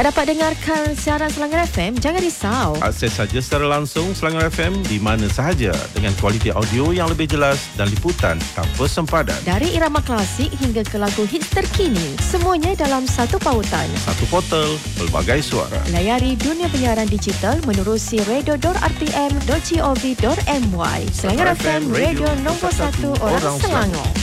Dapat dengarkan siaran Selangor FM? Jangan risau. Akses saja secara langsung Selangor FM di mana sahaja dengan kualiti audio yang lebih jelas dan liputan tanpa sempadan. Dari irama klasik hingga ke lagu hits terkini, semuanya dalam satu pautan. Satu portal, pelbagai suara. Layari dunia penyiaran digital menerusi radio.rtm.gov.my. Selangor FM, radio nombor 1 orang Selangor.